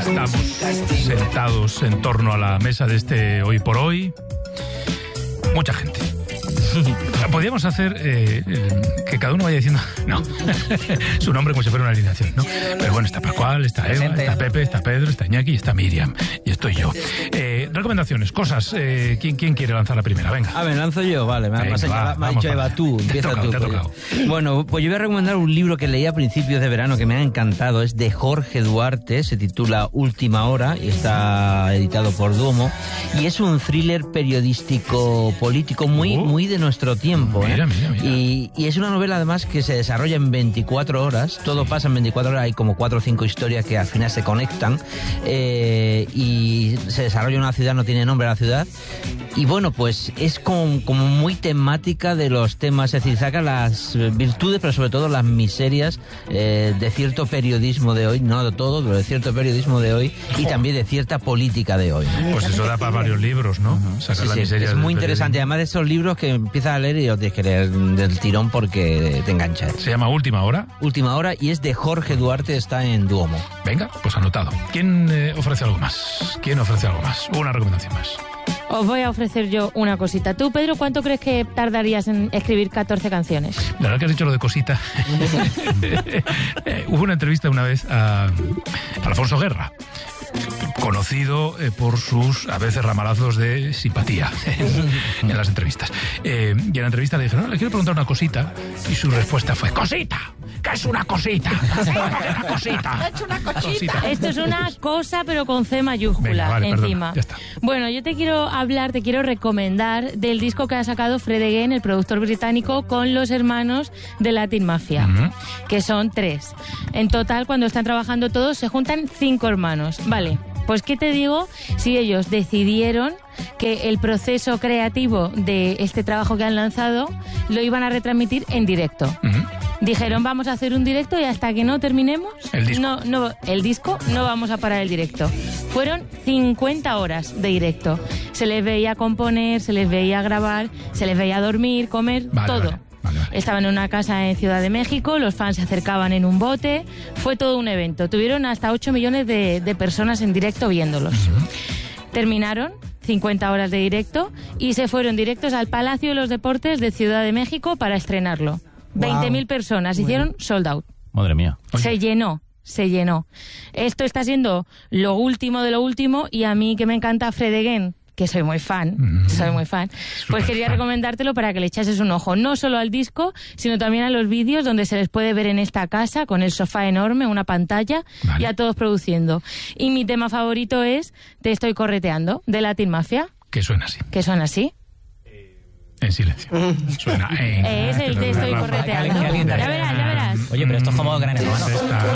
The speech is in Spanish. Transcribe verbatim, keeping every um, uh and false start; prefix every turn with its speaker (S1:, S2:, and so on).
S1: Estamos sentados en torno a la mesa de este Hoy por Hoy. Mucha gente. Podríamos hacer eh, que cada uno vaya diciendo no su nombre como si fuera una alineación, ¿no? Pero bueno, está Pascual, está Eva, está Pepe, está Pedro, está Iñaki y está Miriam. Y estoy yo. Eh, recomendaciones, cosas. Eh, ¿quién, ¿Quién quiere lanzar la primera? Venga.
S2: A ver, lanzo yo, vale. Me,
S1: Venga,
S2: me,
S1: va,
S2: ha, me ha dicho Eva, tú. Empieza
S1: tocado,
S2: tú.
S1: te ha tocado.
S2: Bueno, pues yo voy a recomendar un libro que leí a principios de verano que me ha encantado. Es de Jorge Duarte, se titula Última Hora y está editado por Duomo. Y es un thriller periodístico político muy,
S1: uh,
S2: muy de nuestro tiempo.
S1: Mira,
S2: ¿eh?
S1: mira, mira.
S2: Y, y es una novela además que se desarrolla en veinticuatro horas. Todo
S1: Sí.
S2: pasa en veinticuatro horas. Hay como cuatro o cinco historias que al final se conectan. Eh, y se desarrolla en una ciudad, no tiene nombre la ciudad. Y bueno, pues es como, como muy temática de los temas, es decir, saca las virtudes, pero sobre todo las miserias eh, de cierto periodismo de hoy, no de todo, pero de cierto periodismo de hoy y
S1: ¡Jo!
S2: también de cierta política de hoy.
S1: Pues eso da para varios libros, ¿no? Sacar
S2: Sí,
S1: la
S2: sí,
S1: miseria
S2: es
S1: del
S2: muy interesante,
S1: periodismo.
S2: además de esos libros que empiezas a leer y los tienes que leer del tirón porque te enganchas.
S1: Se llama Última Hora.
S2: Última Hora y es de Jorge Duarte, está en Duomo.
S1: Venga, pues anotado. ¿Quién eh, ofrece algo más? ¿Quién ofrece algo más? Una recomendación más.
S3: Os voy a ofrecer yo una cosita. Tú, Pedro, ¿cuánto crees que tardarías en escribir catorce canciones?
S1: La verdad que has dicho lo de cosita. eh, hubo una entrevista una vez a, a Alfonso Guerra, conocido eh, por sus a veces ramalazos de simpatía en, en las entrevistas. Eh, y en la entrevista le dijeron, no, le quiero preguntar una cosita, y su respuesta fue, ¡cosita! ¿Qué es una cosita? Una cosita.
S4: Es una cosita.
S3: Esto es una cosa, pero con C mayúscula.
S1: Venga, vale,
S3: encima.
S1: perdona, ya está.
S3: Bueno, yo te quiero hablar, te quiero recomendar del disco que ha sacado Fred Again, el productor británico, con los hermanos de Latin Mafia,
S1: Ujú.
S3: que son tres. En total, cuando están trabajando todos, se juntan cinco hermanos. Vale, pues ¿qué te digo? Si ellos decidieron que el proceso creativo de este trabajo que han lanzado lo iban a retransmitir en directo.
S1: Ujú.
S3: Dijeron, vamos a hacer un directo y hasta que no terminemos,
S1: El disco.
S3: No, no, el disco no vamos a parar el directo. Fueron cincuenta horas de directo. Se les veía componer, se les veía grabar, se les veía dormir, comer,
S1: Vale,
S3: todo.
S1: vale, vale, vale.
S3: Estaban en una casa en Ciudad de México, los fans se acercaban en un bote, fue todo un evento. Tuvieron hasta ocho millones de, de personas en directo viéndolos. Terminaron cincuenta horas de directo y se fueron directos al Palacio de los Deportes de Ciudad de México para estrenarlo. veinte mil personas, hicieron sold out.
S5: Madre mía.
S3: Se llenó, se llenó. Esto está siendo lo último de lo último y a mí que me encanta Fred Again, que soy muy fan,
S1: Mm.
S3: soy muy fan, pues quería
S1: fan.
S3: recomendártelo para que le echases un ojo, no solo al disco, sino también a los vídeos donde se les puede ver en esta casa, con el sofá enorme, una pantalla,
S1: Vale.
S3: y a todos produciendo. Y mi tema favorito es Te estoy correteando, de Latin Mafia,
S1: Que suena así,
S3: que suena así.
S1: en silencio. Suena en...
S3: Es el Te estoy correteando.
S5: que alguien-
S3: Ya verás, ya verás.
S5: Oye, pero esto es como Gran Hermano.
S1: Esta-